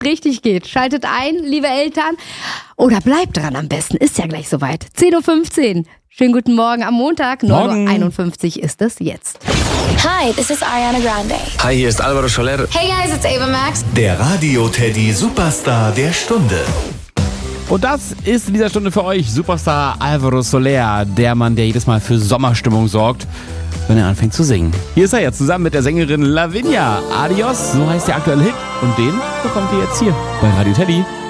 richtig geht. Schaltet ein, liebe Eltern. Oder bleibt dran am besten. Ist ja gleich soweit. 10.15 Uhr. Schönen guten Morgen am Montag. 9.51 Uhr ist es jetzt. Hi, this is Ariana Grande. Hi, hier ist Alvaro Soler. Hey guys, it's Ava Max. Der Radio-Teddy Superstar der Stunde. Und das ist in dieser Stunde für euch Superstar Alvaro Soler, der Mann, der jedes Mal für Sommerstimmung sorgt, wenn er anfängt zu singen. Hier ist er jetzt zusammen mit der Sängerin Lavinia. Adios, so heißt der aktuelle Hit. Und den bekommt ihr jetzt hier bei Radio Teddy.